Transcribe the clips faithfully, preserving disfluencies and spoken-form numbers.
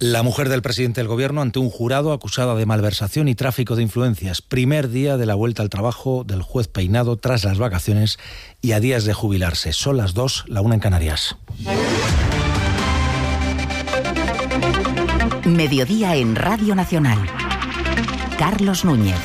La mujer del presidente del Gobierno ante un jurado acusada de malversación y tráfico de influencias. Primer día de la vuelta al trabajo del juez Peinado tras las vacaciones y a días de jubilarse. Son las dos, la una en Canarias. Mediodía en Radio Nacional. Carlos Núñez.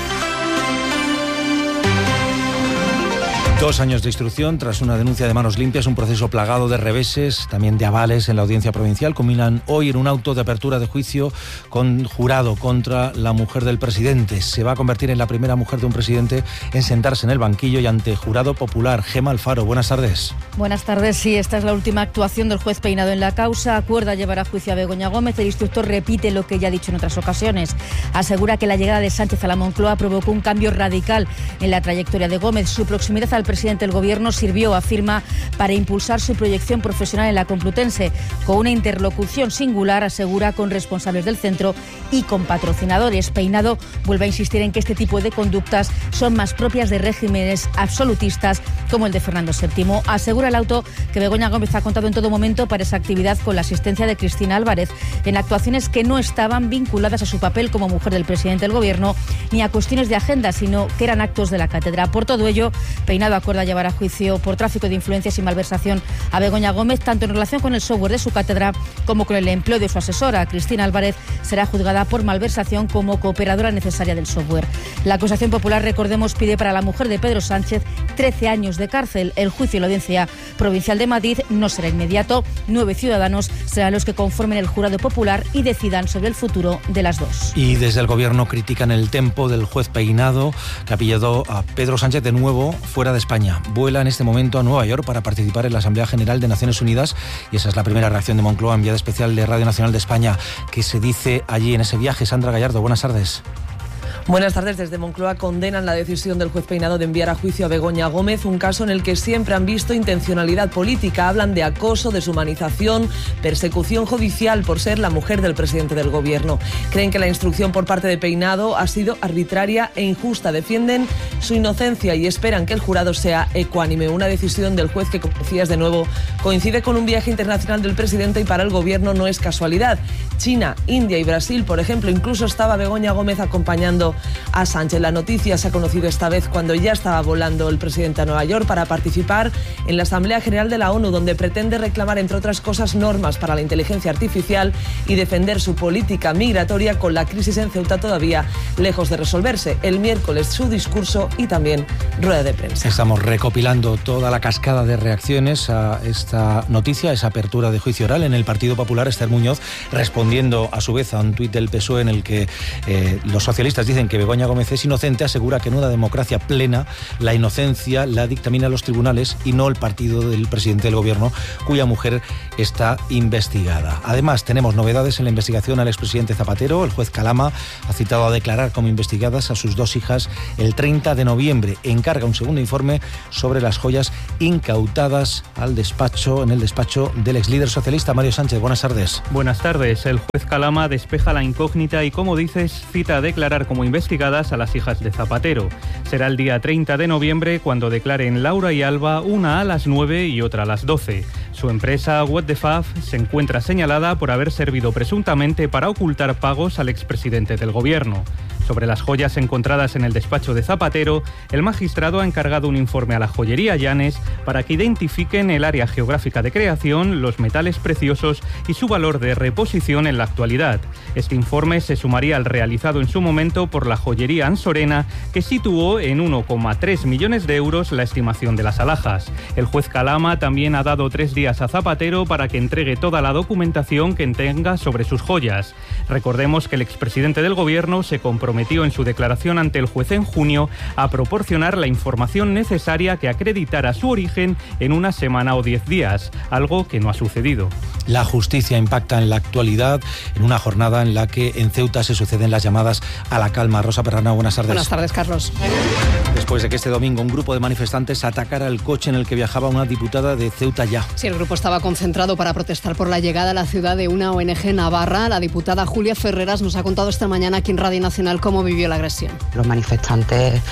Dos años de instrucción tras una denuncia de manos limpias, un proceso plagado de reveses, también de avales en la audiencia provincial. Culminan hoy en un auto de apertura de juicio con jurado contra la mujer del presidente. Se va a convertir en la primera mujer de un presidente en sentarse en el banquillo y ante jurado popular. Gema Alfaro, buenas tardes. Buenas tardes, sí, esta es la última actuación del juez Peinado en la causa. Acuerda llevar a juicio a Begoña Gómez. El instructor repite lo que ya ha dicho en otras ocasiones. Asegura que la llegada de Sánchez a la Moncloa provocó un cambio radical en la trayectoria de Gómez. Su proximidad al presidente del Gobierno sirvió, afirma, para impulsar su proyección profesional en la Complutense, con una interlocución singular, asegura, con responsables del centro y con patrocinadores. Peinado vuelve a insistir en que este tipo de conductas son más propias de regímenes absolutistas como el de Fernando séptimo. Asegura el auto que Begoña Gómez ha contado en todo momento para esa actividad con la asistencia de Cristina Álvarez en actuaciones que no estaban vinculadas a su papel como mujer del presidente del Gobierno ni a cuestiones de agenda, sino que eran actos de la cátedra. Por todo ello, Peinado acuerda llevar a juicio por tráfico de influencias y malversación a Begoña Gómez, tanto en relación con el software de su cátedra como con el empleo de su asesora. Cristina Álvarez será juzgada por malversación como cooperadora necesaria del software. La acusación popular, recordemos, pide para la mujer de Pedro Sánchez trece años de cárcel. El juicio en la Audiencia Provincial de Madrid no será inmediato. Nueve ciudadanos serán los que conformen el jurado popular y decidan sobre el futuro de las dos. Y desde el Gobierno critican el tempo del juez Peinado, que ha pillado a Pedro Sánchez de nuevo fuera de España. Vuela en este momento a Nueva York para participar en la Asamblea General de Naciones Unidas y esa es la primera reacción de Moncloa, enviada especial de Radio Nacional de España. ¿Qué se dice allí en ese viaje? Sandra Gallardo, buenas tardes. Buenas tardes. Desde Moncloa condenan la decisión del juez Peinado de enviar a juicio a Begoña Gómez, un caso en el que siempre han visto intencionalidad política. Hablan de acoso, deshumanización, persecución judicial por ser la mujer del presidente del Gobierno. Creen que la instrucción por parte de Peinado ha sido arbitraria e injusta. Defienden su inocencia y esperan que el jurado sea ecuánime. Una decisión del juez que, como decías de nuevo, coincide con un viaje internacional del presidente y para el Gobierno no es casualidad. China, India y Brasil, por ejemplo, incluso estaba Begoña Gómez acompañando a Sánchez. La noticia se ha conocido esta vez cuando ya estaba volando el presidente a Nueva York para participar en la Asamblea General de la ONU, donde pretende reclamar, entre otras cosas, normas para la inteligencia artificial y defender su política migratoria con la crisis en Ceuta todavía lejos de resolverse. El miércoles su discurso y también rueda de prensa. Estamos recopilando toda la cascada de reacciones a esta noticia, a esa apertura de juicio oral en el Partido Popular. Esther Muñoz respondiendo a su vez a un tuit del P S O E en el que eh, los socialistas dicen que Begoña Gómez es inocente, asegura que en una democracia plena la inocencia la dictaminan los tribunales y no el partido del presidente del Gobierno, cuya mujer está investigada. Además, tenemos novedades en la investigación al expresidente Zapatero. El juez Calama ha citado a declarar como investigadas a sus dos hijas el treinta de noviembre. Encarga un segundo informe sobre las joyas incautadas al despacho, en el despacho del ex líder socialista Mario Sánchez. Buenas tardes. Buenas tardes. El juez Calama despeja la incógnita y, como dices, cita a declarar como investigadas a las hijas de Zapatero. Será el día treinta de noviembre cuando declaren Laura y Alba, una a las nueve y otra a las doce. Su empresa, What the Faf, se encuentra señalada por haber servido presuntamente para ocultar pagos al expresidente del Gobierno. Sobre las joyas encontradas en el despacho de Zapatero, el magistrado ha encargado un informe a la joyería Llanes para que identifiquen el área geográfica de creación, los metales preciosos y su valor de reposición en la actualidad. Este informe se sumaría al realizado en su momento por la joyería Ansorena, que situó en uno coma tres millones de euros la estimación de las alhajas. El juez Calama también ha dado tres días a Zapatero para que entregue toda la documentación que tenga sobre sus joyas. Recordemos que el expresidente del Gobierno se comprometió en su declaración ante el juez en junio a proporcionar la información necesaria que acreditara su origen en una semana o diez días, algo que no ha sucedido. La justicia impacta en la actualidad en una jornada en la que en Ceuta se suceden las llamadas a la calma. Rosa Perrana, buenas tardes. Buenas tardes, Carlos. Después de que este domingo un grupo de manifestantes atacara el coche en el que viajaba una diputada de Ceuta Ya. Sí, el grupo estaba concentrado para protestar por la llegada a la ciudad de una O N G navarra. La diputada Julia Ferreras nos ha contado esta mañana aquí en Radio Nacional cómo vivió la agresión. Los manifestantes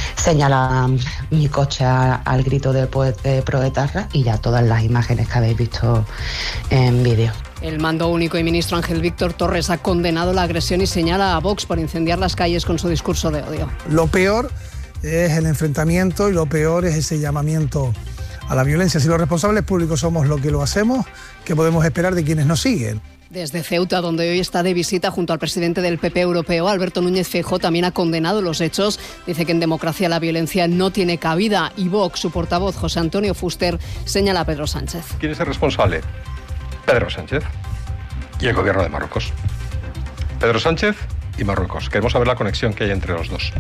señalan mi coche a, al grito de, de Proetarra y ya todas las imágenes que habéis visto en vídeo. El mando único y ministro Ángel Víctor Torres ha condenado la agresión y señala a Vox por incendiar las calles con su discurso de odio. Lo peor es el enfrentamiento y lo peor es ese llamamiento a la violencia. Si los responsables públicos somos los que lo hacemos, ¿qué podemos esperar de quienes nos siguen? Desde Ceuta, donde hoy está de visita junto al presidente del P P europeo, Alberto Núñez Feijóo, también ha condenado los hechos. Dice que en democracia la violencia no tiene cabida. Y Vox, su portavoz, José Antonio Fuster, señala a Pedro Sánchez. ¿Quién es el responsable? Pedro Sánchez y el gobierno de Marruecos. Pedro Sánchez y Marruecos. Queremos saber la conexión que hay entre los dos.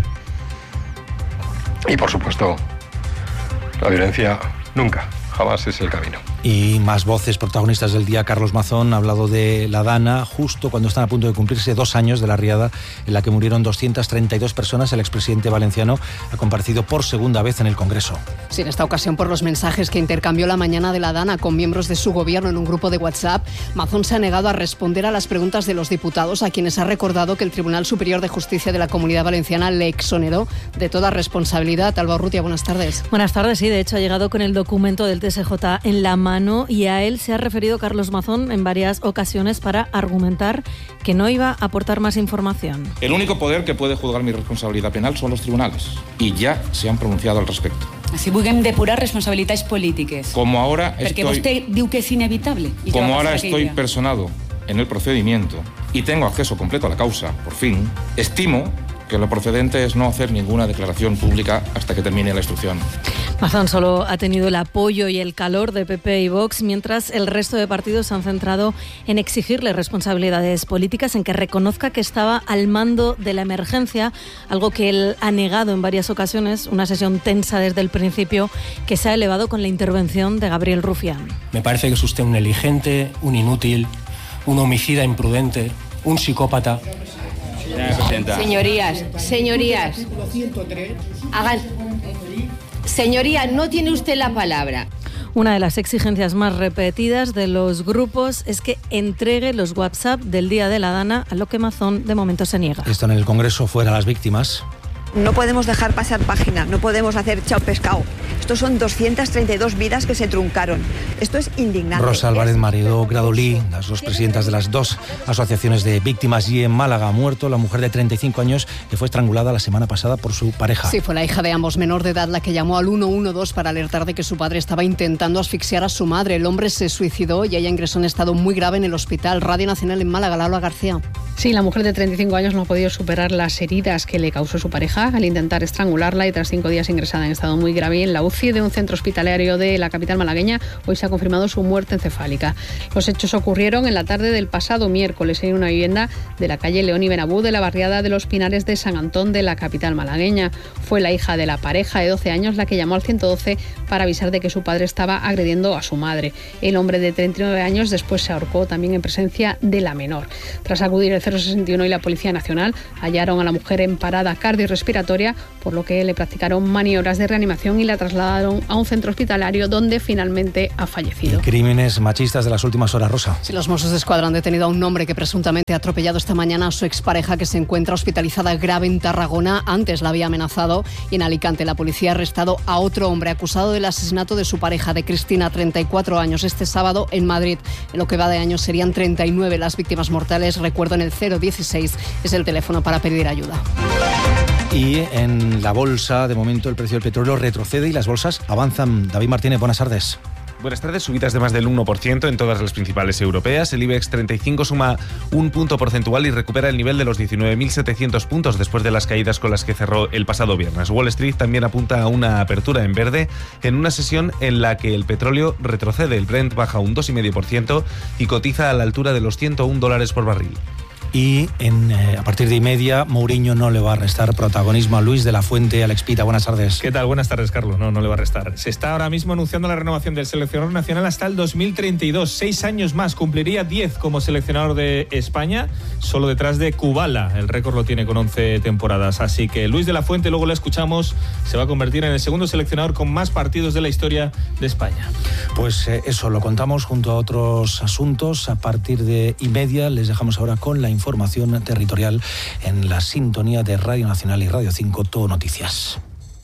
Y por supuesto, la violencia nunca, jamás es el camino. Y más voces protagonistas del día. Carlos Mazón ha hablado de la Dana justo cuando están a punto de cumplirse dos años de la riada en la que murieron doscientas treinta y dos personas. El expresidente valenciano ha comparecido por segunda vez en el Congreso. Sí, en esta ocasión por los mensajes que intercambió la mañana de la Dana con miembros de su gobierno en un grupo de WhatsApp. Mazón se ha negado a responder a las preguntas de los diputados, a quienes ha recordado que el Tribunal Superior de Justicia de la Comunidad Valenciana le exoneró de toda responsabilidad. Alba Urrutia, buenas tardes. Buenas tardes, sí, de hecho ha llegado con el documento del T S J en la mano. Y a él se ha referido Carlos Mazón en varias ocasiones para argumentar que no iba a aportar más información. El único poder que puede juzgar mi responsabilidad penal son los tribunales y ya se han pronunciado al respecto. Si vulguem depurar responsabilitats polítiques. Como ahora Perquè estoy, vostè diu que es inevitable. Como ahora estoy personado en el procedimiento y tengo acceso completo a la causa, por fin, estimo que lo procedente es no hacer ninguna declaración pública hasta que termine la instrucción. Mazón solo ha tenido el apoyo y el calor de P P y Vox, mientras el resto de partidos se han centrado en exigirle responsabilidades políticas, en que reconozca que estaba al mando de la emergencia, algo que él ha negado en varias ocasiones, una sesión tensa desde el principio que se ha elevado con la intervención de Gabriel Rufián. Me parece que es usted un negligente, un inútil, un homicida imprudente, un psicópata. Señorías, señorías, hagan... Señoría, no tiene usted la palabra. Una de las exigencias más repetidas de los grupos es que entregue los WhatsApp del día de la Dana, a lo que Mazón de momento se niega. Esto en el Congreso, fuera las víctimas. No podemos dejar pasar página, no podemos hacer chao pescado. Estos son doscientas treinta y dos vidas que se truncaron. Esto es indignante. Rosa Álvarez Maredó Gradolí, las dos presidentas de las dos asociaciones de víctimas, y en Málaga ha muerto la mujer de treinta y cinco años que fue estrangulada la semana pasada por su pareja. Sí, fue la hija de ambos, menor de edad, la que llamó al uno uno dos para alertar de que su padre estaba intentando asfixiar a su madre. El hombre se suicidó y ella ingresó en estado muy grave en el hospital. Radio Nacional en Málaga, Laura García. Sí, la mujer de treinta y cinco años no ha podido superar las heridas que le causó su pareja al intentar estrangularla, y tras cinco días ingresada en estado muy grave en la U C I de un centro hospitalario de la capital malagueña, hoy se ha confirmado su muerte encefálica. Los hechos ocurrieron en la tarde del pasado miércoles en una vivienda de la calle León y Benabú de la barriada de Los Pinares de San Antón de la capital malagueña. Fue la hija de la pareja de doce años la que llamó al ciento doce para avisar de que su padre estaba agrediendo a su madre. El hombre de treinta y nueve años después se ahorcó también en presencia de la menor. Tras acudir el cero sesenta y uno y la Policía Nacional, hallaron a la mujer en parada cardiorrespiratoria, por lo que le practicaron maniobras de reanimación y la trasladaron a un centro hospitalario donde finalmente ha fallecido. Crímenes machistas de las últimas horas, Rosa. Sí, los Mossos d'Esquadra han detenido a un hombre que presuntamente ha atropellado esta mañana a su expareja, que se encuentra hospitalizada grave en Tarragona. Antes la había amenazado. Y en Alicante la policía ha arrestado a otro hombre acusado del asesinato de su pareja, de Cristina, treinta y cuatro años, este sábado en Madrid. En lo que va de año serían treinta y nueve las víctimas mortales. Recuerdo, en el cero dieciséis es el teléfono para pedir ayuda. Y en la bolsa, de momento, el precio del petróleo retrocede y las bolsas avanzan. David Martínez, buenas tardes. Buenas tardes. Subidas de más del uno por ciento en todas las principales europeas. El IBEX treinta y cinco suma un punto porcentual y recupera el nivel de los diecinueve mil setecientos puntos después de las caídas con las que cerró el pasado viernes. Wall Street también apunta a una apertura en verde en una sesión en la que el petróleo retrocede. El Brent baja un dos coma cinco por ciento y cotiza a la altura de los ciento un dólares por barril. Y en, eh, a partir de y media, Mourinho no le va a restar protagonismo a Luis de la Fuente. Alex Pita, buenas tardes. ¿Qué tal? Buenas tardes, Carlos. No, no le va a restar. Se está ahora mismo anunciando la renovación del seleccionador nacional hasta el dos mil treinta y dos. Seis años más. Cumpliría diez como seleccionador de España, solo detrás de Kubala. El récord lo tiene con once temporadas. Así que Luis de la Fuente, luego lo escuchamos, se va a convertir en el segundo seleccionador con más partidos de la historia de España. Pues eh, eso lo contamos junto a otros asuntos. A partir de y media les dejamos ahora con la información Información territorial en la sintonía de Radio Nacional y Radio cinco, Todo Noticias.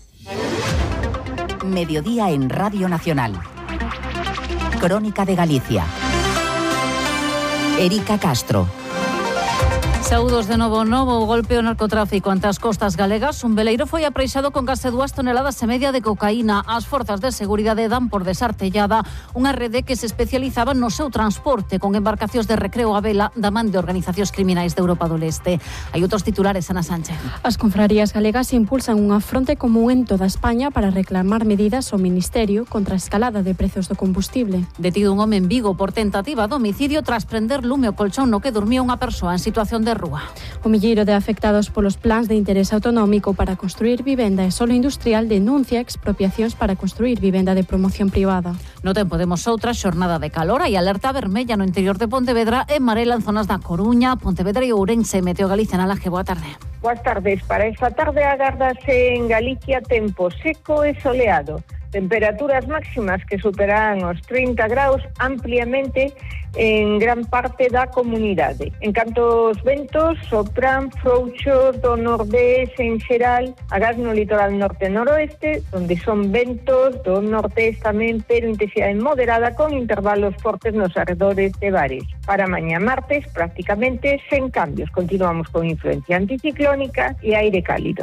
Mediodía en Radio Nacional. Crónica de Galicia. Erika Castro. Saúdos de novo, novo golpe ao narcotráfico ante as costas galegas. Un veleiro foi apreixado con case dúas toneladas e media de cocaína. As forzas de seguridade dan por desartellada unha rede que se especializaba no seu transporte con embarcacións de recreo a vela da man de organizacións criminais de Europa do Leste. Hai outros titulares, Ana Sánchez. As confrarías galegas impulsan unha fronte común en toda España para reclamar medidas ao Ministerio contra a escalada de prezos do combustible. Detido un home en Vigo por tentativa de homicidio tras prender lume o colchón no que dormía unha persoa en situación de rúa. O milleiro de afectados polos plans de interés autonómico para construir vivenda e solo industrial denuncia expropiacións para construir vivenda de promoción privada. No tempo demos outra xornada de calor e alerta vermella no interior de Pontevedra e marela en zonas da Coruña, Pontevedra e Ourense. Meteo Galicia na Laje, boa tarde. Boas tardes. Para esta tarde agárdase en Galicia tempo seco e soleado. Temperaturas máximas que superarán os trinta graus ampliamente en gran parte da comunidade. En canto aos ventos, sopran frouxos do nordés en xeral, agás no litoral norte e noroeste, onde son ventos do nordés tamén, pero intensidade moderada con intervalos fortes nos arredores de Bares. Para mañá martes, prácticamente sen cambios. Continuamos con influencia anticiclónica e aire cálido.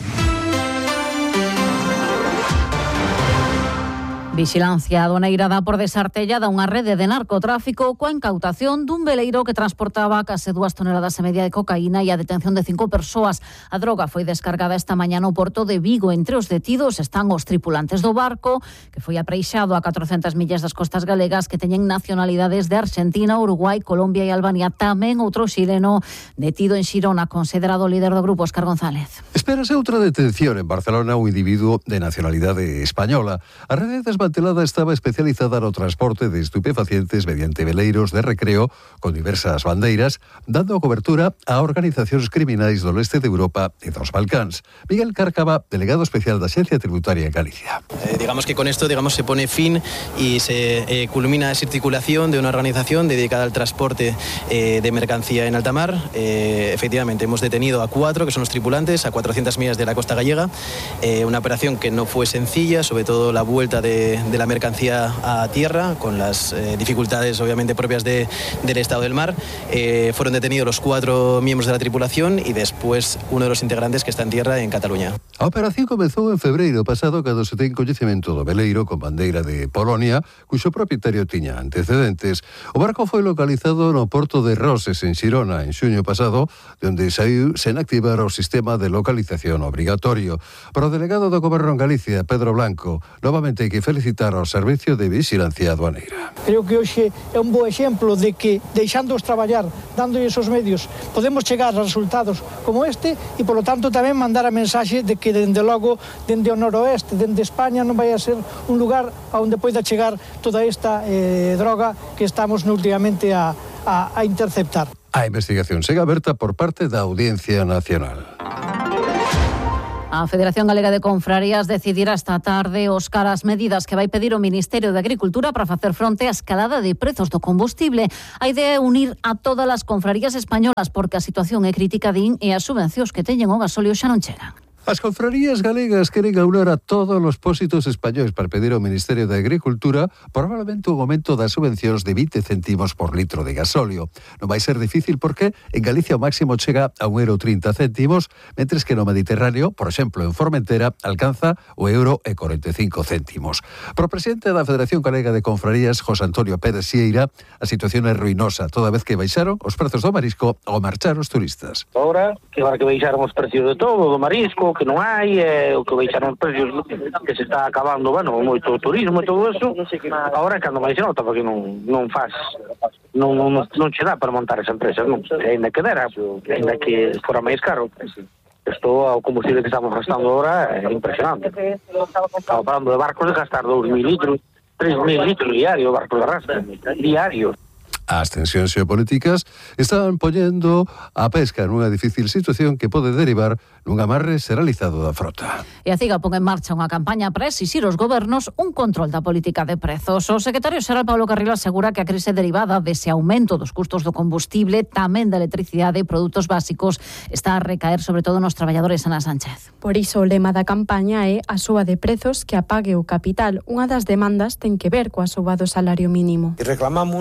Vixilancia aduaneira dá por desartellada unha rede de narcotráfico coa incautación dun veleiro que transportaba case dúas toneladas e media de cocaína e a detención de cinco persoas. A droga foi descargada esta mañá no porto de Vigo. Entre os detidos están os tripulantes do barco, que foi apreixado a catrocentas millas das costas galegas, que teñen nacionalidades de Argentina, Uruguai, Colombia e Albania. Tamén outro xileno detido en Xirona, considerado líder do grupo, Óscar González. Espérase outra detención en Barcelona, un individuo de nacionalidade española. A rede desmantelada estaba especializada no transporte de estupefacientes mediante veleiros de recreo con diversas bandeiras, dando cobertura a organizacións criminais do leste de Europa e dos Balcáns. Miguel Cárcava, delegado especial da Axencia Tributaria en Galicia. Eh, digamos que con esto digamos se pone fin y se eh, culmina esa articulación de una organización dedicada al transporte eh, de mercancía en alta mar. Eh, efectivamente, hemos detenido a cuatro, que son los tripulantes, a cuatrocientas millas de la costa gallega. Eh, una operación que no fue sencilla, sobre todo la vuelta de de la mercancía a tierra, con las eh, dificultades obviamente propias de, del estado del mar. Eh, fueron detenidos los cuatro miembros de la tripulación y después uno de los integrantes que está en tierra en Cataluña. A operación comezou en febreiro pasado cando se ten coñecemento do veleiro con bandeira de Polonia, cuxo propietario tiña antecedentes. O barco foi localizado no porto de Roses, en Xirona, en xuño pasado, onde saiu sen activar o sistema de localización obrigatorio. Para o delegado do Goberno en Galicia, Pedro Blanco, novamente hai que felicitar ao Servicio de Vixilancia Aduaneira. Creo que hoxe é un bo exemplo de que, deixándoos traballar, dándolle esos medios, podemos chegar a resultados como este e, polo tanto, tamén mandar a mensaxe de que, dende logo, dende o noroeste, dende España, non vai a ser un lugar onde poida chegar toda esta eh, droga que estamos últimamente a, a, a interceptar. A investigación segue aberta por parte da Audiencia Nacional. A Federación Galega de Confrarías decidirá esta tarde, Óscar, as medidas que vai pedir o Ministerio de Agricultura para facer fronte á escalada de prezos do combustible. A idea é unir a todas as confrarías españolas porque a situación é crítica, din, e as subvencións que teñen o gasóleo xa non chegan. As confrarías galegas queren aunar a todos os pósitos españois para pedir ao Ministerio de Agricultura probablemente un aumento das subvencións de vinte céntimos por litro de gasóleo. Non vai ser difícil porque en Galicia o máximo chega a un euro trinta céntimos, mentres que no Mediterráneo, por exemplo, en Formentera, alcanza o euro e corenta e cinco céntimos. Para o presidente da Federación Galega de Confrarías, José Antonio Pérez Sieira, a situación é ruinosa toda vez que baixaron os prezos do marisco ao marchar os turistas. Ahora, que agora que baixaron os precios de todo, do marisco, que non hai, eh, o que baixaron os precios que se está acabando, bueno, moito turismo e todo eso, agora cando máis se nota, porque non, non faz, non, non, non che dá para montar esa empresa, non, ainda que dera, ainda que fora máis caro. Isto, o combustible que estamos gastando ahora é impresionante. Estamos falando de barcos de gastar dos mil litros, tres mil litros diarios, barcos de arrastre, diarios. As tensións xeopolíticas están poñendo a pesca nunha difícil situación que pode derivar nun amarre xeralizado da frota. E a CIGA pon en marcha unha campaña para exixir aos gobernos un control da política de prezos. O secretario xeral Pablo Carril asegura que a crise derivada dese aumento dos custos do combustible, tamén da electricidade e produtos básicos, está a recaer sobre todo nos traballadores. Ana Sánchez. Por iso o lema da campaña é a suba de prezos que apague o capital. Unha das demandas ten que ver coa suba do salario mínimo. E reclamamos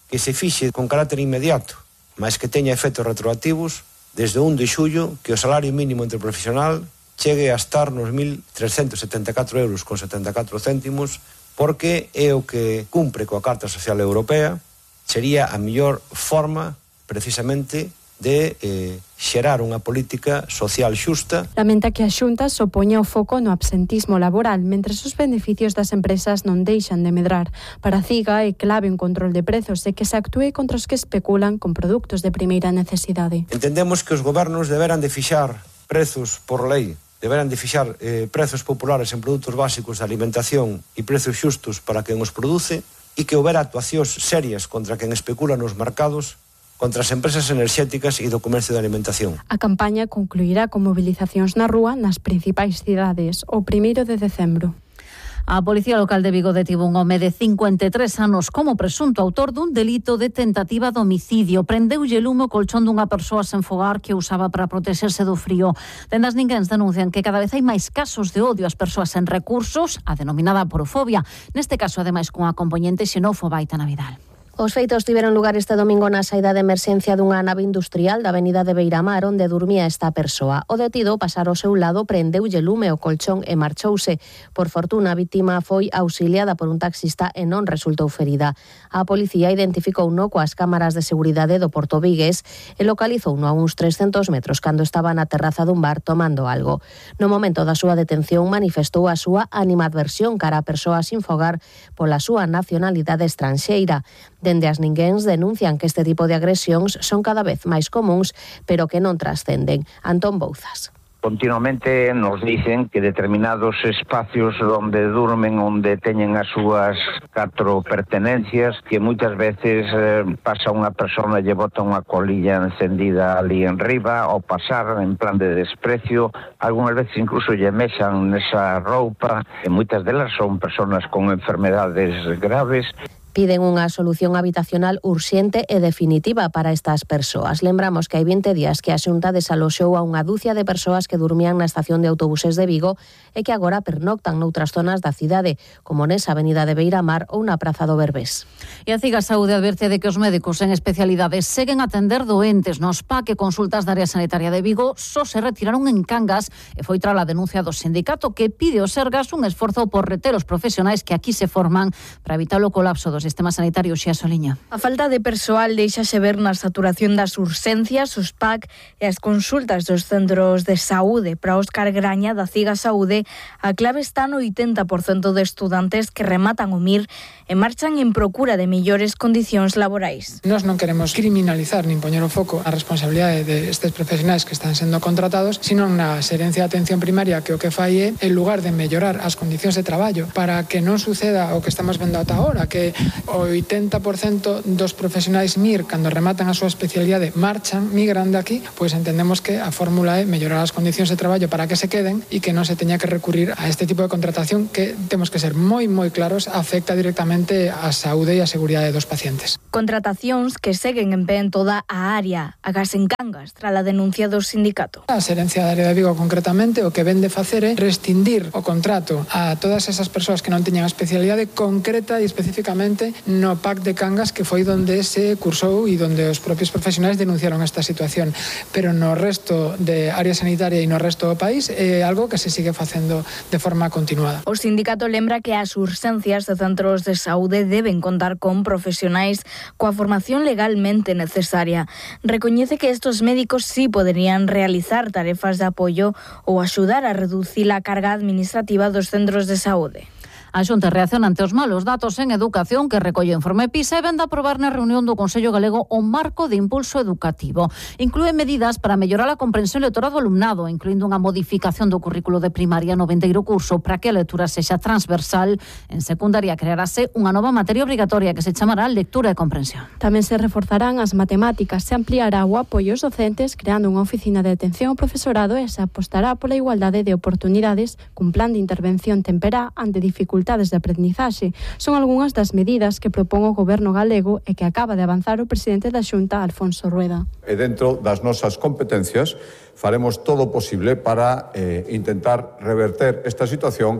que se fixe con carácter inmediato, mas que teña efectos retroactivos desde o un de xullo, que o salario mínimo interprofesional chegue a estar nos mil trescentos setenta e catro euros con setenta e catro céntimos, porque é o que cumpre coa Carta Social Europea, sería a mellor forma, precisamente, de eh, xerar unha política social xusta. Lamenta que a Xunta se opoña o foco no absentismo laboral, mentres os beneficios das empresas non deixan de medrar. Para Ciga é clave un control de prezos e que se actúe contra os que especulan con produtos de primeira necesidade. Entendemos que os gobernos deberán de fixar prezos por lei, deberán de fixar eh, prezos populares en produtos básicos de alimentación e prezos xustos para quen os produce, e que houbera actuacións serias contra quen especula nos mercados, contra as empresas enerxéticas e do comercio de alimentación. A campaña concluirá con movilizacións na rúa nas principais cidades o primeiro de decembro. A Policía Local de Vigo detivo un home de cincuenta e tres anos como presunto autor dun delito de tentativa de homicidio. Prendeulle lume o colchón dunha persoa sen fogar que usaba para protexerse do frío. Dende as ninguéns denuncian que cada vez hai máis casos de odio ás persoas sen recursos, a denominada porofobia. Neste caso, ademais, cunha componente xenófoba. Aitana Vidal. Os feitos tiveron lugar este domingo na saída de emerxencia dunha nave industrial da avenida de Beiramar, onde durmía esta persoa. O detido, pasar ao seu lado, prendeulle lume o colchón e marchouse. Por fortuna, a vítima foi auxiliada por un taxista e non resultou ferida. A policía identificouno coas cámaras de seguridade do Porto Vigués e localizouno a uns trescentos metros cando estaba na terraza dun bar tomando algo. No momento da súa detención manifestou a súa animadversión cara a persoa sin fogar pola súa nacionalidade estranxeira. Dende as ninguéns denuncian que este tipo de agresións son cada vez máis comúns, pero que non trascenden. Antón Bouzas. Continuamente nos dicen que determinados espacios onde durmen, onde teñen as súas catro pertenencias, que moitas veces eh, pasa unha persona e lle bota unha colilla encendida ali en riba, ao pasar en plan de desprecio, algunhas veces incluso lle mexan nesa roupa, e moitas delas son personas con enfermedades graves. Piden unha solución habitacional urxente e definitiva para estas persoas. Lembramos que hai vinte días que a Xunta desaloxou a unha dúcia de persoas que durmían na estación de autobuses de Vigo e que agora pernoctan noutras zonas da cidade, como nesa avenida de Beiramar ou na Praza do Berbés. E a Ciga Saúde adverte de que os médicos en especialidades seguen a atender doentes nos P A C e consultas da área sanitaria de Vigo só se retiraron en Cangas e foi tras a denuncia do sindicato que pide aos Sergas un esforzo por reter os profesionais que aquí se forman para evitar o colapso dos sistema sanitario. Xea Soliña. A falta de persoal deixase ver na saturación das urxencias, os P A C e as consultas dos centros de saúde. Para Óscar Graña, da Ciga Saúde, a clave está no oitenta por cento de estudantes que rematan o M I R e marchan en procura de mellores condicións laborais. Nós non queremos criminalizar nin poñer o foco a responsabilidade de estes profesionais que están sendo contratados, sino na xerencia de atención primaria que o que fai é, en lugar de mellorar as condicións de traballo para que non suceda o que estamos vendo ata ahora, que o oitenta por cento dos profesionais M I R, cando rematan a súa especialidade, marchan, migran de aquí, pois entendemos que a fórmula é mellorar as condicións de traballo para que se queden e que non se teña que recurrir a este tipo de contratación que temos que ser moi, moi claros, afecta directamente a saúde e a seguridade dos pacientes. Contratacións que seguen en pé en toda a área, agás en Cangas, tras a denuncia do sindicato. A xerencia da área de Vigo, concretamente, o que ven de facer é rescindir o contrato a todas esas persoas que non teñan a especialidade concreta e especificamente no P A C de Cangas, que foi donde se cursou e donde os propios profesionais denunciaron esta situación. Pero no resto de área sanitaria e no resto do país é algo que se sigue facendo de forma continuada. O sindicato lembra que as urxencias de centros de saúde deben contar con profesionais coa formación legalmente necesaria. Recoñece que estos médicos sí poderían realizar tarefas de apoio ou axudar a reducir a carga administrativa dos centros de saúde. A Xunta reacciona ante os malos datos en educación que recolle o informe PISA e vende a aprobar na reunión do Consello Galego o marco de impulso educativo. Inclúe medidas para mellorar a comprensión lectora do alumnado, incluindo unha modificación do currículo de primaria no vindeiro curso para que a lectura sexa transversal. En secundaria crearase unha nova materia obrigatoria que se chamará lectura e comprensión. Tamén se reforzarán as matemáticas, se ampliará o apoio aos docentes creando unha oficina de atención ao profesorado e se apostará pola igualdade de oportunidades cun plan de intervención temperá ante dificultades de aprendizaxe. Son algunhas das medidas que propón o Goberno galego e que acaba de avanzar o presidente da Xunta, Alfonso Rueda. E dentro das nosas competencias faremos todo o posible para eh, intentar reverter esta situación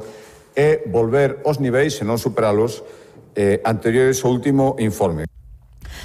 e volver aos niveis, e non superalos, eh, anteriores ao último informe.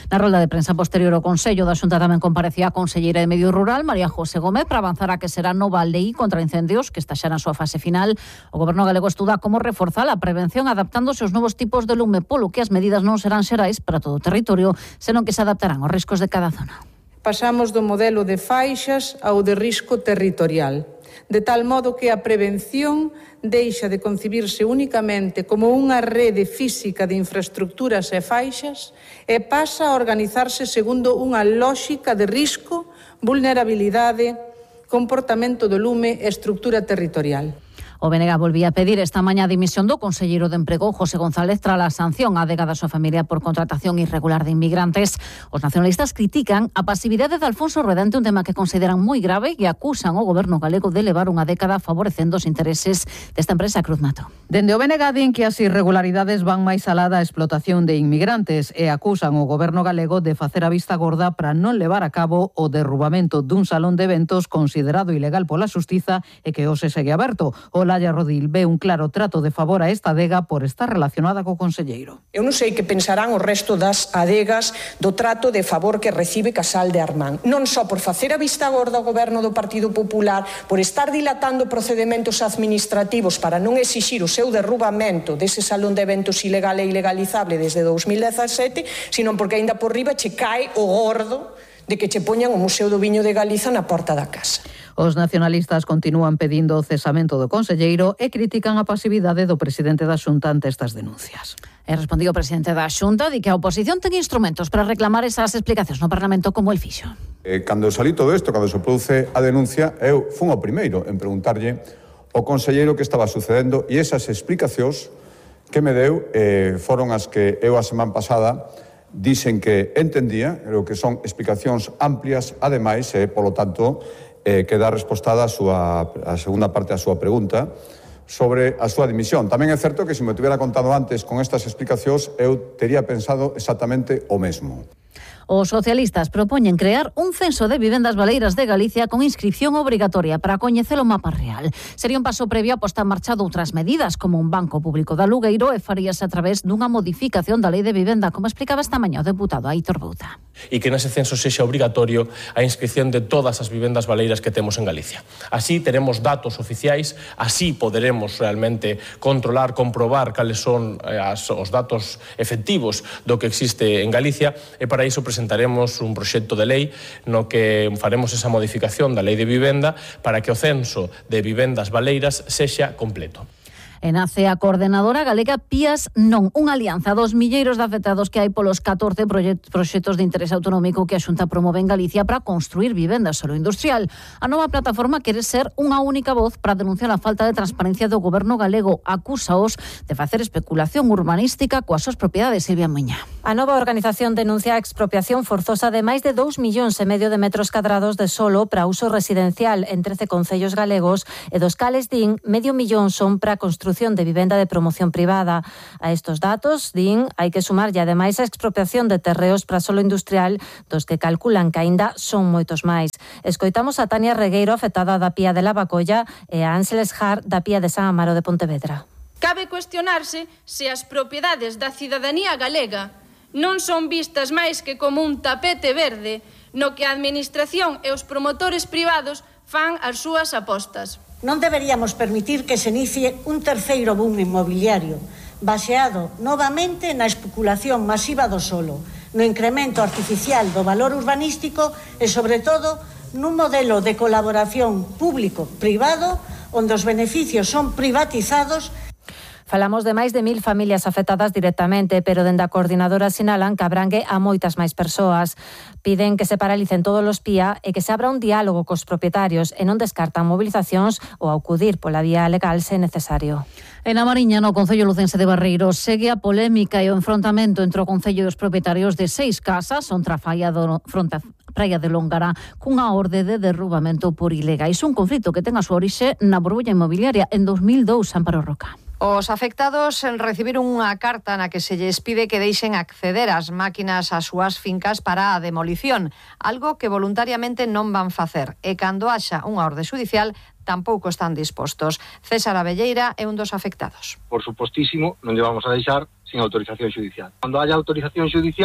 Na rolda de prensa posterior ao Consello da Xunta tamén comparecía a conselleira de Medio Rural, María José Gómez, para avanzar a que será nova lei contra incendios, que está xa na súa fase final. O Goberno galego estuda como reforzar a prevención adaptándose aos novos tipos de lume, polo que as medidas non serán xerais para todo o territorio, senón que se adaptarán aos riscos de cada zona. Pasamos do modelo de faixas ao de risco territorial, de tal modo que a prevención deixa de concibirse únicamente como unha rede física de infraestructuras e faixas e pasa a organizarse segundo unha lógica de risco, vulnerabilidade, comportamento do lume e estructura territorial. O B N G volvía a pedir esta mañá a dimisión do conselleiro de Emprego, José González, tras a sanción á adega da súa familia por contratación irregular de inmigrantes. Os nacionalistas critican a pasividade de Alfonso Rueda ante un tema que consideran moi grave e acusan o goberno galego de levar unha década favorecendo os intereses desta empresa Cruzmato. Dende o B N G din que as irregularidades van máis alá da explotación de inmigrantes e acusan o goberno galego de facer a vista gorda para non levar a cabo o derrubamento dun salón de eventos considerado ilegal pola xustiza e que hoxe segue aberto. O Olalla Rodil ve un claro trato de favor a esta adega por estar relacionada co conselleiro. Eu non sei que pensarán o resto das adegas do trato de favor que recibe Casal de Armán. Non só por facer a vista gorda ao goberno do Partido Popular, por estar dilatando procedimentos administrativos para non exixir o seu derrubamento dese salón de eventos ilegal e ilegalizable desde dous mil dezasete, sino porque aínda por riba che cae o gordo de que che poñan o Museo do Viño de Galiza na porta da casa. Os nacionalistas continúan pedindo o cesamento do conselleiro e critican a pasividade do presidente da Xunta ante estas denuncias. E respondiu o presidente da Xunta di que a oposición ten instrumentos para reclamar esas explicacións no Parlamento como el fixo. Eh, cando salí todo isto, cando se produce a denuncia, eu fun o primeiro en preguntarlle ao conselleiro que estaba sucedendo e esas explicacións que me deu eh, foron as que eu a semana pasada dixen que entendía, creo que son explicacións amplias, ademais, e, polo tanto, eh, que dá respostada a, súa, a segunda parte da súa pregunta sobre a súa dimisión. Tamén é certo que se me tivera contado antes con estas explicacións, eu teria pensado exactamente o mesmo. Os socialistas propoñen crear un censo de vivendas baleiras de Galicia con inscripción obrigatoria para coñecer o mapa real. Sería un paso previo a posta en marcha de outras medidas, como un banco público de alugueiro, e faríase a través dunha modificación da lei de vivenda, como explicaba esta mañá o deputado Aitor Bouza. E que nese censo sexa obrigatorio a inscripción de todas as vivendas baleiras que temos en Galicia. Así teremos datos oficiais, así poderemos realmente controlar, comprobar cales son eh, as, os datos efectivos do que existe en Galicia, e para iso presentaremos un proxecto de lei no que faremos esa modificación da lei de vivenda para que o censo de vivendas baleiras sexa completo. E nace a coordenadora galega Pías Non, unha alianza dos milleiros de afectados que hai polos catorce proxectos de interés autonómico que a Xunta promove en Galicia para construir vivendas solo industrial. A nova plataforma quere ser unha única voz para denunciar a falta de transparencia do goberno galego. Acúsaos de facer especulación urbanística coas súas propiedades, Silvia Muña. A nova organización denuncia a expropiación forzosa de máis de dous millóns e medio de metros cadrados de solo para uso residencial en trece concellos galegos e dos cales din medio millón son para construir de vivenda de promoción privada. A estos datos, din, hai que sumarlle ademais a expropiación de terreos para solo industrial, dos que calculan que aínda son moitos máis. Escoitamos a Tania Regueiro, afectada da Pía de Lavacolla, e a Ángeles Jar, da Pía de San Amaro de Pontevedra. Cabe cuestionarse se as propiedades da cidadanía galega non son vistas máis que como un tapete verde no que a administración e os promotores privados fan as súas apostas. Non deberíamos permitir que se inicie un terceiro boom inmobiliario, baseado novamente na especulación masiva do solo, no incremento artificial do valor urbanístico e, sobre todo, nun modelo de colaboración público-privado onde os beneficios son privatizados. Falamos de máis de mil familias afectadas directamente, pero dende a coordinadora sinalan que abrangue a moitas máis persoas. Piden que se paralicen todos os P I A e que se abra un diálogo cos propietarios e non descartan movilizacións ou acudir pola vía legal se necesario. En a Mariña, no Concello Lucense de Barreiro, segue a polémica e o enfrontamento entre o Concello e os propietarios de seis casas ontra a falla do fronte a Praia de Longara cunha orde de derrubamento por ilegais. Un conflito que ten a súa orixe na burbulla inmobiliaria en dos mil dous, Amparo Roca. Os afectados recibiron unha carta na que se lles pide que deixen acceder as máquinas ás súas fincas para a demolición, algo que voluntariamente non van facer. E cando haxa unha orde xudicial, tampouco están dispostos. César Abelleira é un dos afectados. Por supostísimo, non lle vamos a deixar sin autorización xudicial. Cando haya autorización xudicial,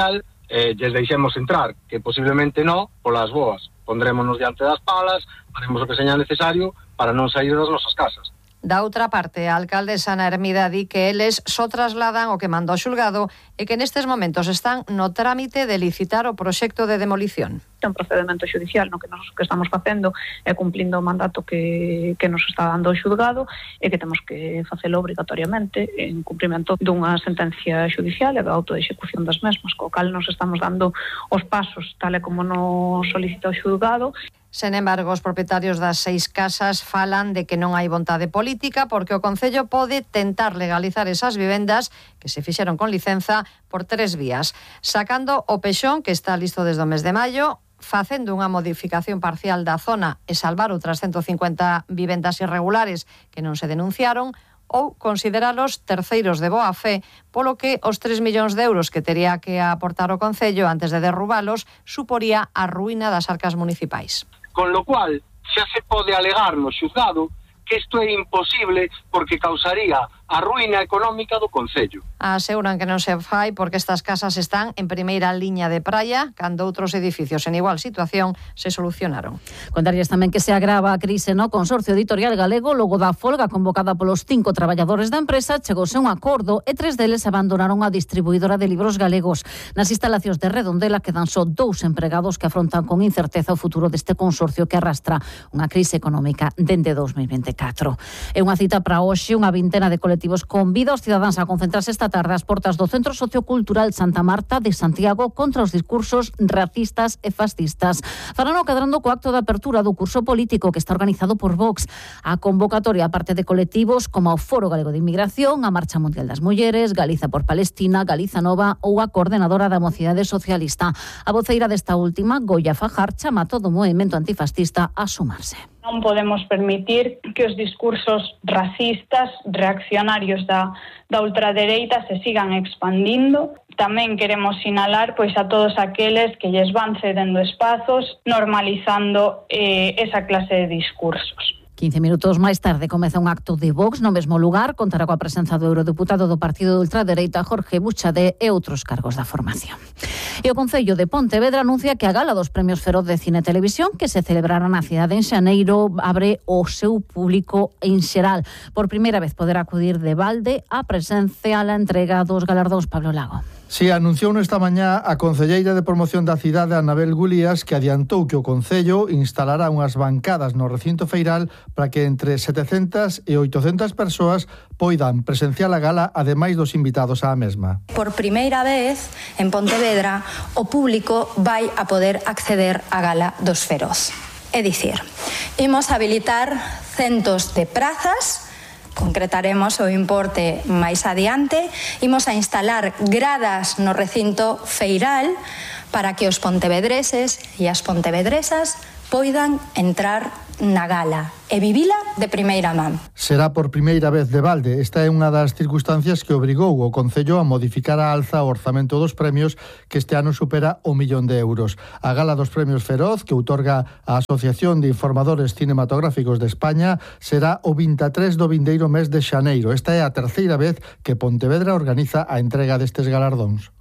eh, lles deixemos entrar, que posiblemente no, polas boas. Pondrémonos diante das palas, faremos o que seña necesario para non sair das nosas casas. Da outra parte, a alcaldesa Ana Hermida di que eles só trasladan o que mandou o xulgado e que nestes momentos están no trámite de licitar o proxecto de demolición. É un procedimento xudicial no que nos que estamos facendo é cumplindo o mandato que, que nos está dando o xulgado e que temos que facelo obrigatoriamente en cumprimento dunha sentencia xudicial e da auto de execución das mesmas, co cal nos estamos dando os pasos tal e como nos solicita o xulgado. Sen embargo, os propietarios das seis casas falan de que non hai vontade política porque o Concello pode tentar legalizar esas vivendas que se fixeron con licenza por tres vías, sacando o pexón que está listo desde o mes de maio, facendo unha modificación parcial da zona e salvar outras ciento cincuenta vivendas irregulares que non se denunciaron, ou consideralos terceiros de boa fe, polo que os tres millóns de euros que tería que aportar o Concello antes de derrubalos suporía a ruína das arcas municipais. Con lo cual, xa se pode alegar no xuzgado que isto é imposible porque causaría a ruína económica do Concello. Aseguran que non se fai porque estas casas están en primeira liña de praia cando outros edificios en igual situación se solucionaron. Contarlles tamén que se agrava a crise no Consorcio Editorial Galego logo da folga convocada polos cinco traballadores da empresa. Chegouse un acordo e tres deles abandonaron a distribuidora de libros galegos. Nas instalacións de Redondela quedan só dous empregados que afrontan con incerteza o futuro deste consorcio que arrastra unha crise económica dende dos mil veinticatro. É unha cita para hoxe, unha vintena de colectivos convida aos cidadáns a concentrarse esta tarde ás portas do Centro Sociocultural Santa Marta de Santiago contra os discursos racistas e fascistas. Farano cadrando co acto de apertura do curso político que está organizado por Vox. A convocatoria parte de colectivos como o Foro Galego de Inmigración, a Marcha Mundial das Mulleres, Galiza por Palestina, Galiza Nova ou a Coordenadora da Mocidade Socialista. A voceira desta última, Goya Fajar, chama a todo o movemento antifascista a sumarse. Non podemos permitir que os discursos racistas, reaccionarios da, da ultradereita se sigan expandindo. Tamén queremos sinalar pois a todos aqueles que lles van cedendo espazos, normalizando eh, esa clase de discursos. quince minutos máis tarde comeza un acto de Vox no mesmo lugar, contará coa presenza do eurodeputado do partido de ultradereita Jorge Buxadé e outros cargos da formación. E o Concello de Pontevedra anuncia que a gala dos Premios Feroz de Cine e Televisión que se celebrará na cidade en xaneiro abre o seu público en xeral. Por primeira vez poderá acudir de balde a presencia a la entrega dos galardóns. Pablo Lago. Si anunciou esta mañá a concelleira de promoción da cidade Anabel Gulías que adiantou que o Concello instalará unhas bancadas no recinto feiral para que entre setecentas e oitocentas persoas poidan presenciar a gala ademais dos invitados á mesma. Por primeira vez en Pontevedra o público vai a poder acceder á gala dos Feroz. É dicir, imos habilitar centos de prazas. Concretaremos o importe máis adiante. Imos a instalar gradas no recinto feiral para que os pontevedreses e as pontevedresas poidan entrar na gala e vivila de primeira man. Será por primeira vez de balde. Esta é unha das circunstancias que obrigou o Concello a modificar a alza o orzamento dos premios que este ano supera o millón de euros. A gala dos Premios Feroz, que outorga a Asociación de Informadores Cinematográficos de España, será o vinte e tres do vindeiro mes de xaneiro. Esta é a terceira vez que Pontevedra organiza a entrega destes galardóns.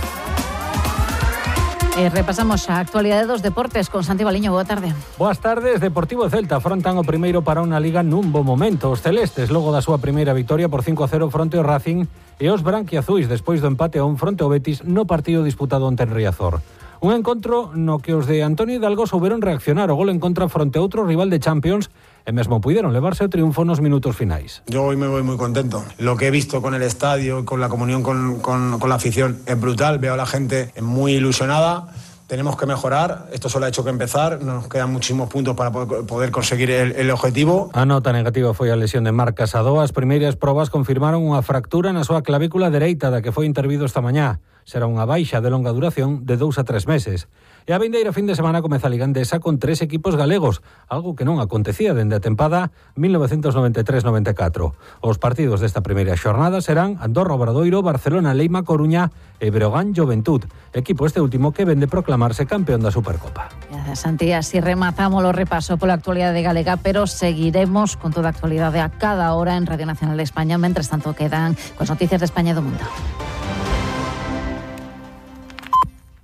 E repasamos a actualidade dos deportes con Santi Baliño. Boa tarde. Boas tardes. Deportivo e Celta afrontan o primeiro para unha liga nun bo momento. Os celestes, logo da súa primeira victoria por cinco a cero fronte ao Racing, e os branquiazuis despois do empate a un fronte ao Betis no partido disputado onte en Riazor. Un encontro no que os de Antonio Hidalgo souberon reaccionar o gol en contra fronte a outro rival de Champions e mesmo puderon levarse o triunfo nos minutos finais. Yo hoy me voy muy contento. Lo que he visto con el estadio, con la comunión con, con, con la afición es brutal. Veo a la gente muy ilusionada. Tenemos que mejorar, esto solo ha hecho que empezar, nos quedan muchísimos puntos para poder conseguir el, el objetivo. A nota negativa foi a lesión de Marc Casado. As primeiras probas confirmaron unha fractura na súa clavícula dereita da que foi intervido esta mañá. Será unha baixa de longa duración de dous a tres meses. E a vindeira fin de semana comeza a Liga Endesa con tres equipos galegos, algo que non acontecía dende a tempada mil novecentos noventa e tres noventa e catro. Os partidos desta primeira xornada serán Andorra Obradoiro, Barcelona Leima Coruña e Breogán Juventud, equipo este último que vende proclamarse campeón da Supercopa. Gracias, Santi. Así rematamos o repaso pola actualidade galega, pero seguiremos con toda a actualidade a cada hora en Radio Nacional de España. Mentres tanto quedan coas noticias de España e do mundo.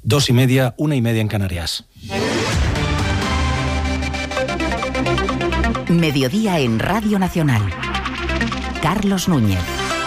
Dos y media, una y media en Canarias. Mediodía en Radio Nacional. Carlos Núñez.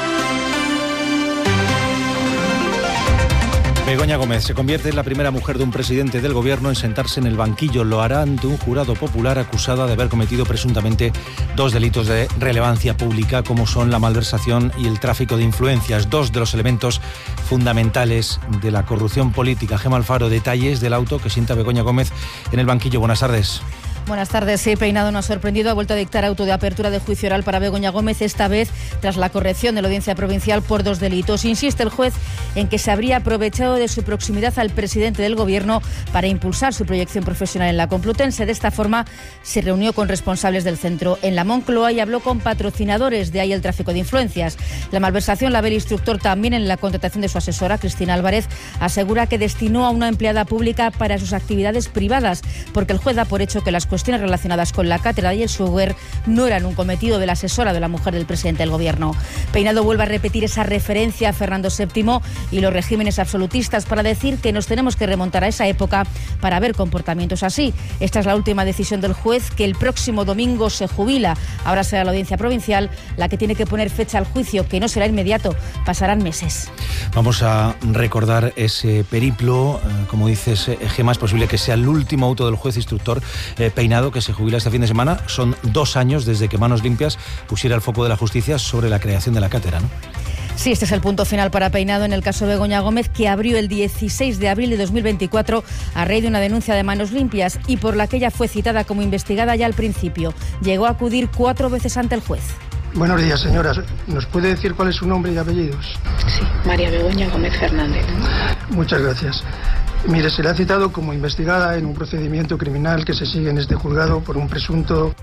Begoña Gómez se convierte en la primera mujer de un presidente del gobierno en sentarse en el banquillo. Lo hará ante un jurado popular acusada de haber cometido presuntamente dos delitos de relevancia pública, como son la malversación y el tráfico de influencias, dos de los elementos fundamentales de la corrupción política. Gemma Alfaro, detalles del auto que sienta Begoña Gómez en el banquillo. Buenas tardes. Buenas tardes. Sí, Peinado no ha sorprendido. Ha vuelto a dictar auto de apertura de juicio oral para Begoña Gómez, esta vez tras la corrección de la Audiencia Provincial por dos delitos. Insiste el juez en que se habría aprovechado de su proximidad al presidente del Gobierno para impulsar su proyección profesional en la Complutense. De esta forma, se reunió con responsables del centro en la Moncloa y habló con patrocinadores, de ahí el tráfico de influencias. La malversación la ve el instructor también en la contratación de su asesora, Cristina Álvarez. Asegura que destinó a una empleada pública para sus actividades privadas, porque el juez da por hecho que las cuestiones relacionadas con la cátedra y el software no eran un cometido de la asesora de la mujer del presidente del Gobierno. Peinado vuelve a repetir esa referencia a Fernando séptimo y los regímenes absolutistas para decir que nos tenemos que remontar a esa época para ver comportamientos así. Esta es la última decisión del juez, que el próximo domingo se jubila. Ahora será la Audiencia Provincial la que tiene que poner fecha al juicio, que no será inmediato, pasarán meses. Vamos a recordar ese periplo. Eh, como dices, eh, Gemma, es posible que sea el último auto del juez instructor eh, Peinado, que se jubila este fin de semana. Son dos años desde que Manos Limpias pusiera el foco de la justicia sobre la creación de la cátedra, ¿no? Sí, este es el punto final para Peinado en el caso de Begoña Gómez, que abrió el dieciséis de abril de dos mil veinticuatro a raíz de una denuncia de Manos Limpias y por la que ella fue citada como investigada ya al principio. Llegó a acudir cuatro veces ante el juez. Buenos días, señora. ¿Nos puede decir cuál es su nombre y apellidos? Sí, María Begoña Gómez Fernández. Muchas gracias. Mire, se le ha citado como investigada en un procedimiento criminal que se sigue en este juzgado por un presunto...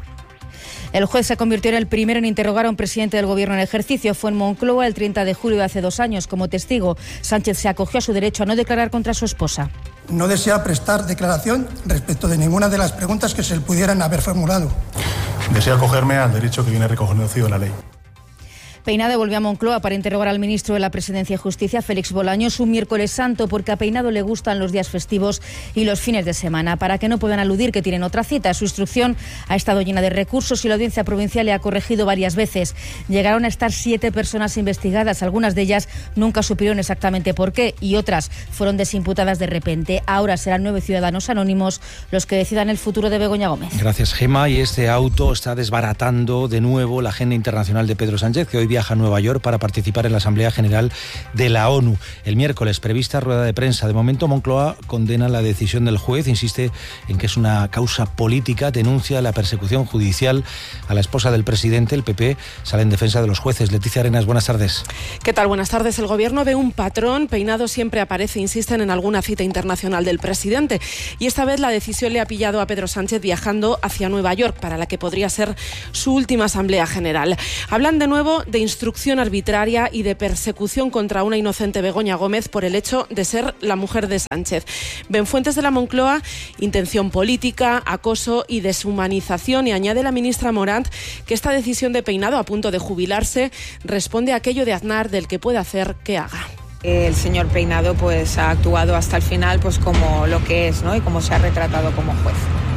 El juez se convirtió en el primero en interrogar a un presidente del Gobierno en ejercicio. Fue en Moncloa el treinta de julio de hace dos años. Como testigo, Sánchez se acogió a su derecho a no declarar contra su esposa. No desea prestar declaración respecto de ninguna de las preguntas que se le pudieran haber formulado. Deseo acogerme al derecho que viene reconocido en la ley. Peinado volvió a Moncloa para interrogar al ministro de la Presidencia y Justicia, Félix Bolaños, un miércoles santo, porque a Peinado le gustan los días festivos y los fines de semana, para que no puedan aludir que tienen otra cita. Su instrucción ha estado llena de recursos y la Audiencia Provincial le ha corregido varias veces. Llegaron a estar siete personas investigadas, algunas de ellas nunca supieron exactamente por qué y otras fueron desimputadas de repente. Ahora serán nueve ciudadanos anónimos los que decidan el futuro de Begoña Gómez. Gracias, Gemma. Y este auto está desbaratando de nuevo la agenda internacional de Pedro Sánchez, que hoy viaja a Nueva York para participar en la Asamblea General de la ONU. El miércoles prevista rueda de prensa. De momento, Moncloa condena la decisión del juez, insiste en que es una causa política, denuncia la persecución judicial a la esposa del presidente. El P P sale en defensa de los jueces. Leticia Arenas, buenas tardes. ¿Qué tal? Buenas tardes. El Gobierno ve un patrón. Peinado siempre aparece, insisten, en alguna cita internacional del presidente. Y esta vez la decisión le ha pillado a Pedro Sánchez viajando hacia Nueva York, para la que podría ser su última Asamblea General. Hablan de nuevo de instrucción arbitraria y de persecución contra una inocente Begoña Gómez por el hecho de ser la mujer de Sánchez. Ven fuentes de la Moncloa intención política, acoso y deshumanización, y añade la ministra Morant que esta decisión de Peinado, a punto de jubilarse, responde a aquello de Aznar del que puede hacer que haga. El señor Peinado pues ha actuado hasta el final pues como lo que es, ¿no? Y como se ha retratado como juez.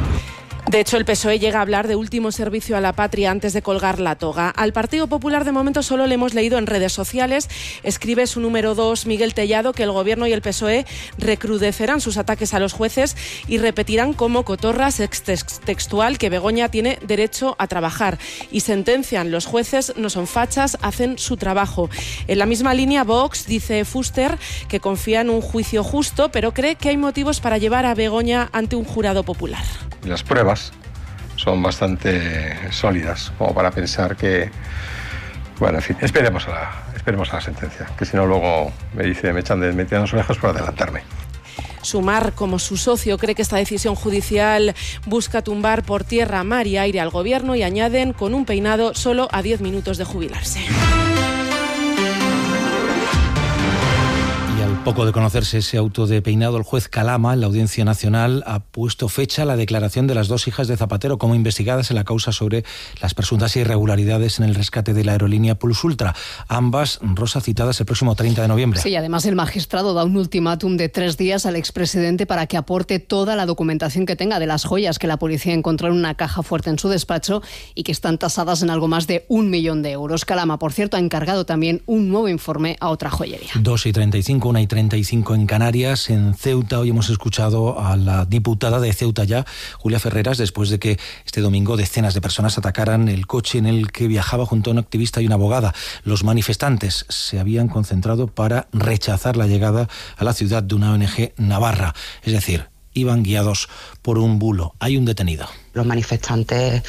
De hecho, el P S O E llega a hablar de último servicio a la patria antes de colgar la toga. Al Partido Popular, de momento, solo le hemos leído en redes sociales. Escribe su número dos, Miguel Tellado, que el Gobierno y el P S O E recrudecerán sus ataques a los jueces y repetirán como cotorras textual que Begoña tiene derecho a trabajar. Y sentencian: los jueces no son fachas, hacen su trabajo. En la misma línea, Vox, dice Fuster, que confía en un juicio justo, pero cree que hay motivos para llevar a Begoña ante un jurado popular. Las pruebas son bastante sólidas como para pensar que, bueno, en fin, esperemos a la, esperemos a la sentencia, que si no luego me dice, me echan de me tiran los orejos por adelantarme. Sumar, como su socio, cree que esta decisión judicial busca tumbar por tierra, mar y aire al Gobierno, y añaden, con un Peinado solo a diez minutos de jubilarse. Poco de conocerse ese auto de peinado, el juez Calama, en la Audiencia Nacional, ha puesto fecha a la declaración de las dos hijas de Zapatero como investigadas en la causa sobre las presuntas irregularidades en el rescate de la aerolínea Pulsultra. Ambas, Rosa, citadas el próximo treinta de noviembre. Sí, además el magistrado da un ultimátum de tres días al expresidente para que aporte toda la documentación que tenga de las joyas que la policía encontró en una caja fuerte en su despacho y que están tasadas en algo más de un millón de euros. Calama, por cierto, ha encargado también un nuevo informe a otra joyería. dos y treinta y cinco, una y treinta y cinco en Canarias. En Ceuta hoy hemos escuchado a la diputada de Ceuta ya, Julia Ferreras, después de que este domingo decenas de personas atacaran el coche en el que viajaba junto a un activista y una abogada. Los manifestantes se habían concentrado para rechazar la llegada a la ciudad de una O N G navarra, es decir, iban guiados por un bulo. Hay un detenido. Los manifestantes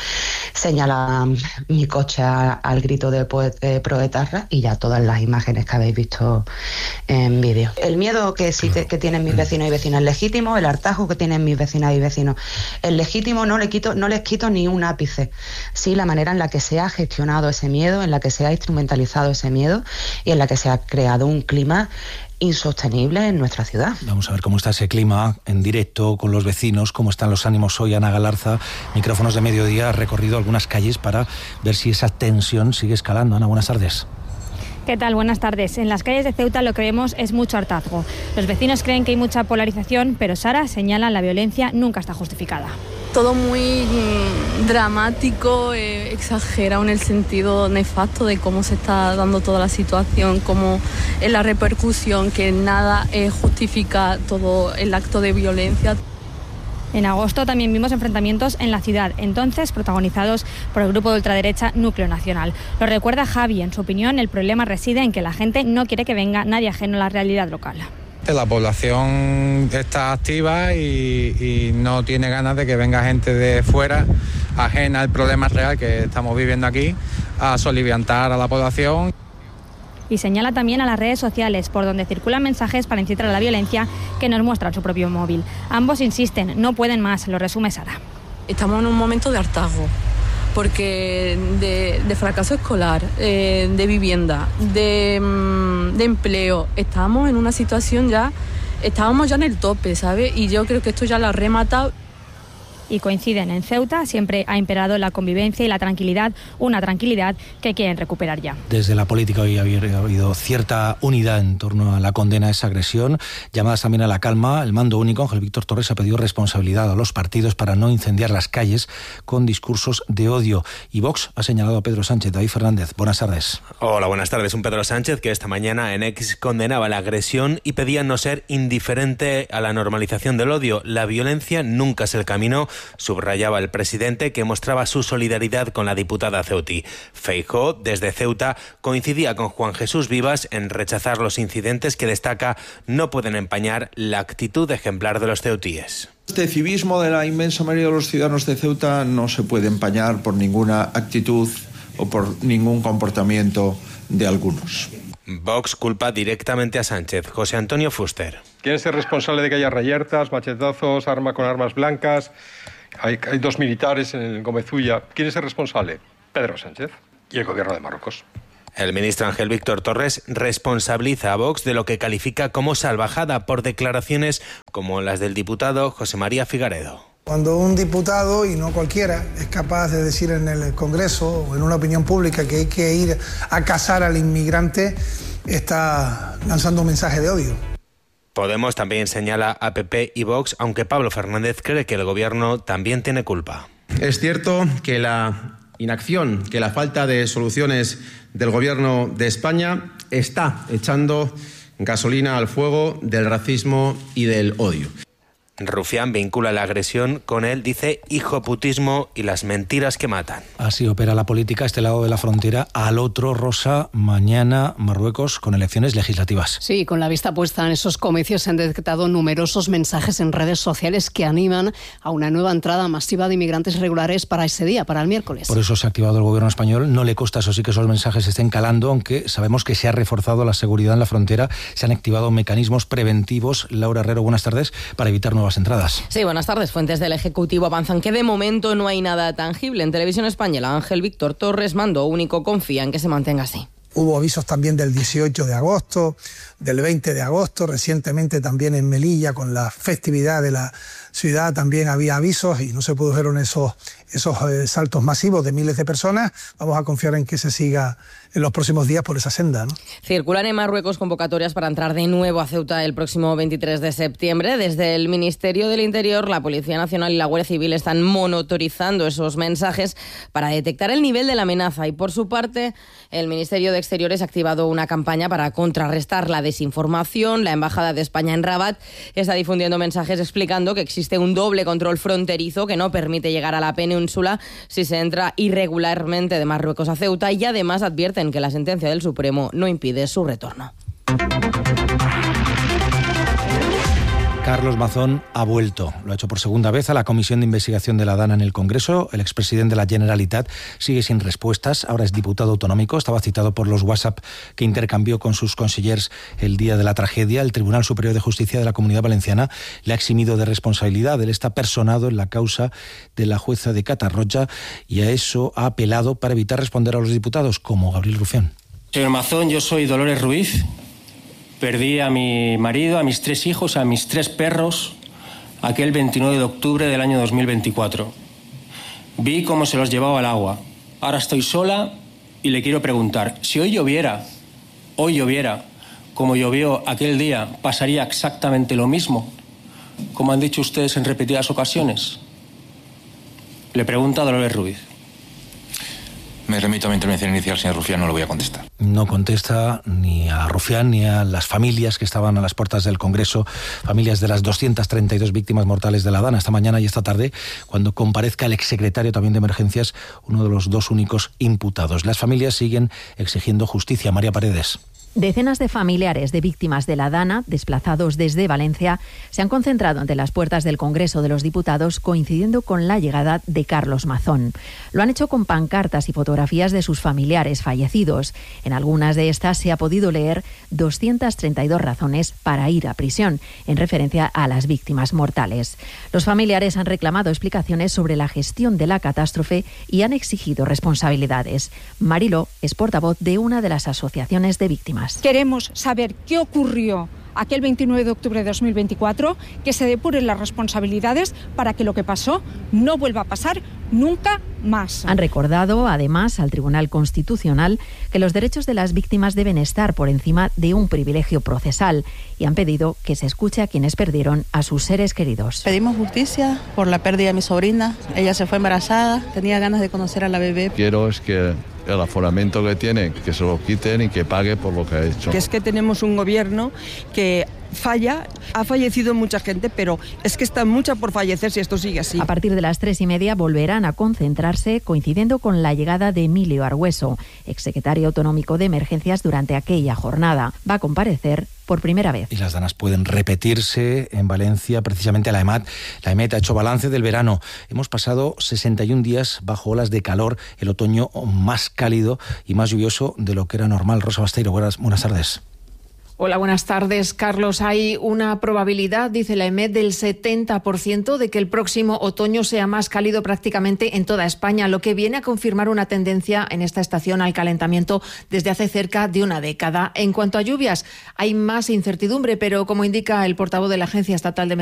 señalan mi coche al grito de, de Proetarra y ya todas las imágenes que habéis visto en vídeo. El miedo que, sí, que tienen mis vecinos y vecinas es legítimo, el hartazgo que tienen mis vecinas y vecinos es legítimo, no, le quito, no les quito ni un ápice. Sí, la manera en la que se ha gestionado ese miedo, en la que se ha instrumentalizado ese miedo y en la que se ha creado un clima insostenible en nuestra ciudad. Vamos a ver cómo está ese clima en directo con los vecinos, cómo están los ánimos hoy. Ana Galarza, micrófonos de Mediodía, ha recorrido algunas calles para ver si esa tensión sigue escalando. Ana, buenas tardes. ¿Qué tal? Buenas tardes. En las calles de Ceuta lo que vemos es mucho hartazgo. Los vecinos creen que hay mucha polarización, pero Sara señala la violencia nunca está justificada. Todo muy mmm, dramático, eh, exagerado en el sentido nefasto de cómo se está dando toda la situación, cómo es la repercusión, que nada eh, justifica todo el acto de violencia. En agosto también vimos enfrentamientos en la ciudad, entonces protagonizados por el grupo de ultraderecha Núcleo Nacional. Lo recuerda Javi. En su opinión, el problema reside en que la gente no quiere que venga nadie ajeno a la realidad local. La población está activa y, y no tiene ganas de que venga gente de fuera, ajena al problema real que estamos viviendo aquí, a soliviantar a la población. Y señala también a las redes sociales, por donde circulan mensajes para incitar a la violencia que nos muestran su propio móvil. Ambos insisten, no pueden más, lo resume Sara. Estamos en un momento de hartazgo, porque de, de fracaso escolar, eh, de vivienda, de, de empleo, estamos en una situación ya, estábamos ya en el tope, ¿sabes? Y yo creo que esto ya lo ha rematado. Y coinciden, en Ceuta siempre ha imperado la convivencia y la tranquilidad, una tranquilidad que quieren recuperar ya. Desde la política hoy ha habido cierta unidad en torno a la condena a esa agresión, llamadas también a la calma. El mando único, Ángel Víctor Torres, ha pedido responsabilidad a los partidos para no incendiar las calles con discursos de odio. Y Vox ha señalado a Pedro Sánchez. David Fernández, buenas tardes. Hola, buenas tardes. Un Pedro Sánchez que esta mañana en X condenaba la agresión y pedía no ser indiferente a la normalización del odio. La violencia nunca es el camino, subrayaba el presidente, que mostraba su solidaridad con la diputada ceutí. Feijóo, desde Ceuta, coincidía con Juan Jesús Vivas en rechazar los incidentes que, destaca, no pueden empañar la actitud ejemplar de los ceutíes. Este civismo de la inmensa mayoría de los ciudadanos de Ceuta no se puede empañar por ninguna actitud o por ningún comportamiento de algunos. Vox culpa directamente a Sánchez. José Antonio Fuster. ¿Quién es el responsable de que haya reyertas, machetazos, arma con armas blancas? Hay, hay dos militares en el Gómez-Ulla. ¿Quién es el responsable? Pedro Sánchez y el gobierno de Marruecos. El ministro Ángel Víctor Torres responsabiliza a Vox de lo que califica como salvajada por declaraciones como las del diputado José María Figaredo. Cuando un diputado, y no cualquiera, es capaz de decir en el Congreso o en una opinión pública que hay que ir a cazar al inmigrante, está lanzando un mensaje de odio. Podemos también señala a P P y Vox, aunque Pablo Fernández cree que el gobierno también tiene culpa. Es cierto que la inacción, que la falta de soluciones del gobierno de España está echando gasolina al fuego del racismo y del odio. Rufián vincula la agresión con el, dice, hijoputismo y las mentiras que matan. Así opera la política a este lado de la frontera. Al otro, Rosa, mañana Marruecos con elecciones legislativas. Sí, con la vista puesta en esos comicios se han detectado numerosos mensajes en redes sociales que animan a una nueva entrada masiva de inmigrantes regulares para ese día, para el miércoles. Por eso se ha activado el gobierno español. No le consta, eso sí, que esos mensajes estén calando, aunque sabemos que se ha reforzado la seguridad en la frontera. Se han activado mecanismos preventivos. Laura Herrero, buenas tardes, para evitar nuevas entradas. Sí, buenas tardes. Fuentes del Ejecutivo avanzan que de momento no hay nada tangible. En Televisión Española, Ángel Víctor Torres, mando único, confía en que se mantenga así. Hubo avisos también del dieciocho de agosto, del veinte de agosto, recientemente también en Melilla con la festividad de la ciudad también había avisos y no se produjeron esos, esos eh, saltos masivos de miles de personas. Vamos a confiar en que se siga en los próximos días por esa senda, ¿no? Circulan en Marruecos convocatorias para entrar de nuevo a Ceuta el próximo veintitrés de septiembre. Desde el Ministerio del Interior, la Policía Nacional y la Guardia Civil están monitorizando esos mensajes para detectar el nivel de la amenaza. Y por su parte, el Ministerio de Exteriores ha activado una campaña para contrarrestar la desinformación. La Embajada de España en Rabat está difundiendo mensajes explicando que existe un doble control fronterizo que no permite llegar a la península si se entra irregularmente de Marruecos a Ceuta, y además advierten que la sentencia del Supremo no impide su retorno. Carlos Mazón ha vuelto. Lo ha hecho por segunda vez a la Comisión de Investigación de la DANA en el Congreso. El expresidente de la Generalitat sigue sin respuestas. Ahora es diputado autonómico. Estaba citado por los WhatsApp que intercambió con sus consellers el día de la tragedia. El Tribunal Superior de Justicia de la Comunidad Valenciana le ha eximido de responsabilidad. Él está personado en la causa de la jueza de Catarroja y a eso ha apelado para evitar responder a los diputados, como Gabriel Rufián. Señor Mazón, yo soy Dolores Ruiz. Perdí a mi marido, a mis tres hijos, a mis tres perros, aquel veintinueve de octubre del año dos mil veinticuatro. Vi cómo se los llevaba al agua. Ahora estoy sola y le quiero preguntar, si hoy lloviera, hoy lloviera, como llovió aquel día, ¿pasaría exactamente lo mismo? Como han dicho ustedes en repetidas ocasiones. Le pregunta a Dolores Ruiz. Me remito a mi intervención inicial, señor Rufián, no le voy a contestar. No contesta ni a Rufián ni a las familias que estaban a las puertas del Congreso, familias de las doscientas treinta y dos víctimas mortales de la DANA, esta mañana y esta tarde, cuando comparezca el exsecretario también de Emergencias, uno de los dos únicos imputados. Las familias siguen exigiendo justicia. María Paredes. Decenas de familiares de víctimas de la DANA, desplazados desde Valencia, se han concentrado ante las puertas del Congreso de los Diputados, coincidiendo con la llegada de Carlos Mazón. Lo han hecho con pancartas y fotografías de sus familiares fallecidos. En algunas de estas se ha podido leer doscientas treinta y dos razones para ir a prisión, en referencia a las víctimas mortales. Los familiares han reclamado explicaciones sobre la gestión de la catástrofe y han exigido responsabilidades. Mariló es portavoz de una de las asociaciones de víctimas. Queremos saber qué ocurrió aquel veintinueve de octubre de dos mil veinticuatro, que se depuren las responsabilidades para que lo que pasó no vuelva a pasar nunca más. Han recordado, además, al Tribunal Constitucional que los derechos de las víctimas deben estar por encima de un privilegio procesal y han pedido que se escuche a quienes perdieron a sus seres queridos. Pedimos justicia por la pérdida de mi sobrina. Ella se fue embarazada, tenía ganas de conocer a la bebé. Quiero es que el aforamiento que tiene, que se lo quiten y que pague por lo que ha hecho. Que es que tenemos un gobierno que falla, ha fallecido mucha gente, pero es que está mucha por fallecer si esto sigue así. A partir de las tres y media volverán a concentrarse, coincidiendo con la llegada de Emilio Argüeso, exsecretario autonómico de Emergencias, durante aquella jornada. Va a comparecer por primera vez. Y las danas pueden repetirse en Valencia, precisamente la EMAT. La EMET ha hecho balance del verano. Hemos pasado sesenta y un días bajo olas de calor, el otoño más cálido y más lluvioso de lo que era normal. Rosa Basteiro, buenas, buenas tardes. Hola, buenas tardes, Carlos. Hay una probabilidad, dice la EMET, del setenta por ciento de que el próximo otoño sea más cálido prácticamente en toda España, lo que viene a confirmar una tendencia en esta estación al calentamiento desde hace cerca de una década. En cuanto a lluvias, hay más incertidumbre, pero como indica el portavoz de la Agencia Estatal de